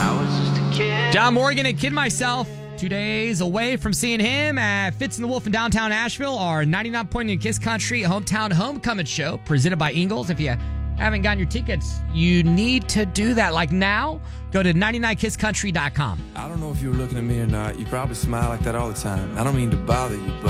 John Morgan and Kid Myself. 2 days away from seeing him at Fitz and the Wolf in downtown Asheville, our 99.9 Kiss Country hometown homecoming show presented by Ingles. If you haven't gotten your tickets, you need to do that. Like now, go to 99kisscountry.com. I don't know if you were looking at me or not. You probably smile like that all the time. I don't mean to bother you, but